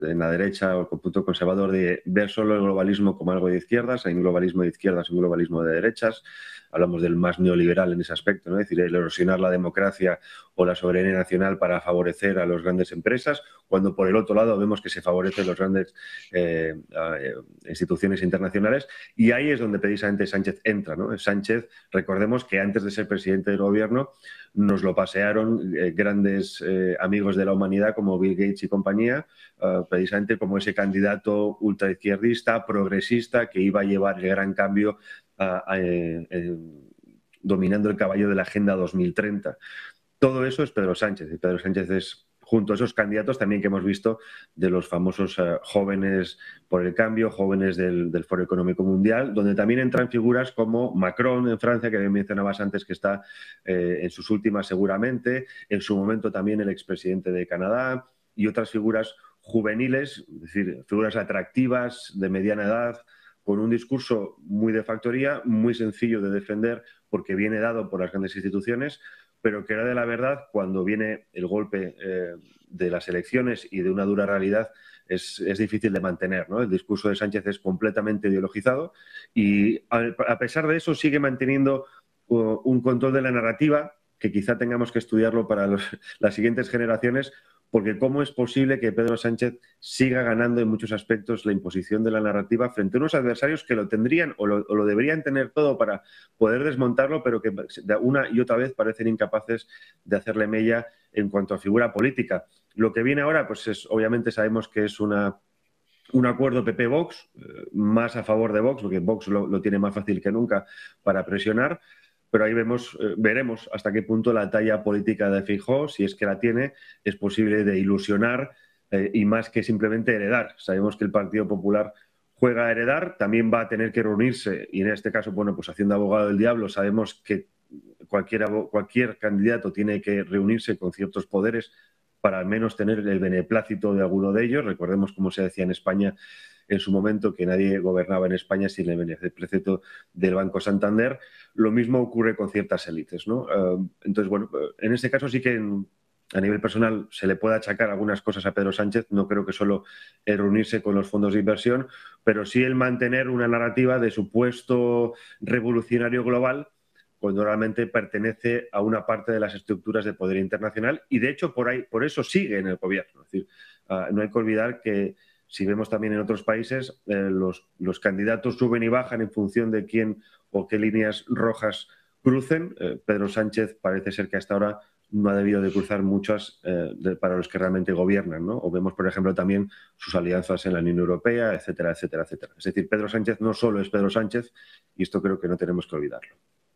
en la derecha o el punto conservador de ver solo el globalismo como algo de izquierdas. Hay un globalismo de izquierdas y un globalismo de derechas. Hablamos del más neoliberal en ese aspecto, ¿no? Es decir, el erosionar la democracia o la soberanía nacional para favorecer a las grandes empresas, cuando por el otro lado vemos que se favorecen las grandes instituciones internacionales. Y ahí es donde precisamente Sánchez entra, ¿no? Sánchez, recordemos que antes de ser presidente del gobierno nos lo pasearon grandes amigos de la humanidad como Bill Gates y compañía, precisamente como ese candidato ultraizquierdista, progresista, que iba a llevar el gran cambio dominando el caballo de la Agenda 2030. Todo eso es Pedro Sánchez, y Pedro Sánchez es, junto a esos candidatos también que hemos visto de los famosos jóvenes por el cambio, jóvenes del Foro Económico Mundial, donde también entran figuras como Macron en Francia, que mencionabas antes, que está en sus últimas seguramente, en su momento también el expresidente de Canadá y otras figuras juveniles, es decir, figuras atractivas, de mediana edad, con un discurso muy de factoría, muy sencillo de defender porque viene dado por las grandes instituciones, pero que era de la verdad cuando viene el golpe de las elecciones y de una dura realidad es difícil de mantener, ¿no? El discurso de Sánchez es completamente ideologizado y a pesar de eso sigue manteniendo un control de la narrativa que quizá tengamos que estudiarlo para las siguientes generaciones, porque ¿cómo es posible que Pedro Sánchez siga ganando en muchos aspectos la imposición de la narrativa frente a unos adversarios que lo tendrían o lo deberían tener todo para poder desmontarlo, pero que una y otra vez parecen incapaces de hacerle mella en cuanto a figura política? Lo que viene ahora, pues obviamente sabemos que es un acuerdo PP-Vox, más a favor de Vox, porque Vox lo tiene más fácil que nunca para presionar, pero ahí veremos hasta qué punto la talla política de Feijóo, si es que la tiene, es posible de ilusionar y más que simplemente heredar. Sabemos que el Partido Popular juega a heredar, también va a tener que reunirse, y en este caso, bueno, pues haciendo abogado del diablo, sabemos que cualquier candidato tiene que reunirse con ciertos poderes para al menos tener el beneplácito de alguno de ellos. Recordemos cómo se decía en España en su momento, que nadie gobernaba en España sin el beneplácito del Banco Santander. Lo mismo ocurre con ciertas élites, ¿no? Entonces, bueno, en este caso sí que a nivel personal se le puede achacar algunas cosas a Pedro Sánchez, no creo que solo el reunirse con los fondos de inversión, pero sí el mantener una narrativa de supuesto revolucionario global cuando realmente pertenece a una parte de las estructuras de poder internacional y de hecho por eso sigue en el gobierno. Es decir, no hay que olvidar que si vemos también en otros países, los candidatos suben y bajan en función de quién o qué líneas rojas crucen. Pedro Sánchez parece ser que hasta ahora no ha debido de cruzar muchas para los que realmente gobiernan, ¿no? O vemos, por ejemplo, también sus alianzas en la Unión Europea, etcétera, etcétera, etcétera. Es decir, Pedro Sánchez no solo es Pedro Sánchez y esto creo que no tenemos que olvidarlo.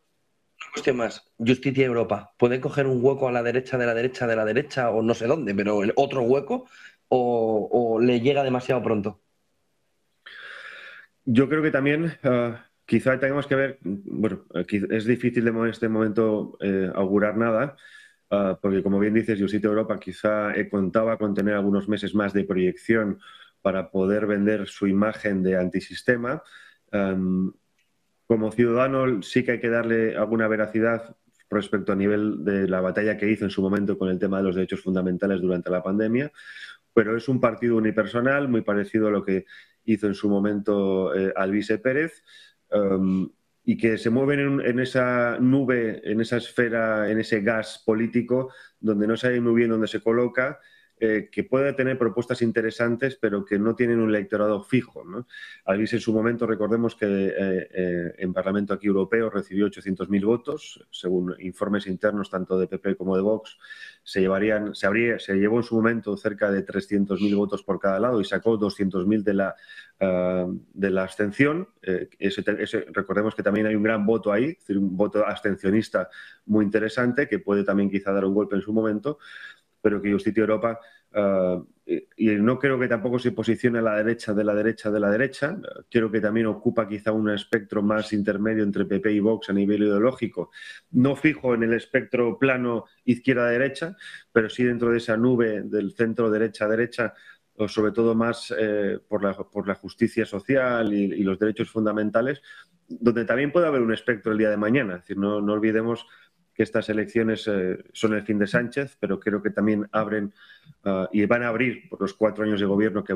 Una cuestión más, Justicia y Europa, ¿puede coger un hueco a la derecha de la derecha de la derecha o no sé dónde, pero el otro hueco o le llega demasiado pronto? Yo creo que también quizá tengamos que ver, bueno, es difícil en este momento augurar nada, porque como bien dices, Justicia Europa quizá contaba con tener algunos meses más de proyección para poder vender su imagen de antisistema. Como ciudadano sí que hay que darle alguna veracidad respecto a nivel de la batalla que hizo en su momento con el tema de los derechos fundamentales durante la pandemia, pero es un partido unipersonal muy parecido a lo que hizo en su momento Alvise Pérez, y que se mueven en esa nube, en esa esfera, en ese gas político donde no sabe muy bien dónde se coloca, que puede tener propuestas interesantes, pero que no tienen un electorado fijo, ¿no? Alvise en su momento, recordemos que en Parlamento aquí europeo recibió 800.000 votos, según informes internos tanto de PP como de Vox, se llevó en su momento cerca de 300.000 votos por cada lado y sacó 200.000 de la abstención. Recordemos que también hay un gran voto ahí, es decir, un voto abstencionista muy interesante que puede también quizá dar un golpe en su momento, pero que Justicia Europa, y no creo que tampoco se posicione a la derecha de la derecha de la derecha, creo que también ocupa quizá un espectro más intermedio entre PP y Vox a nivel ideológico, no fijo en el espectro plano izquierda-derecha, pero sí dentro de esa nube del centro derecha-derecha, o sobre todo más por la justicia social y los derechos fundamentales, donde también puede haber un espectro el día de mañana. Es decir, no olvidemos que estas elecciones son el fin de Sánchez, pero creo que también abren y van a abrir por los 4 años de gobierno que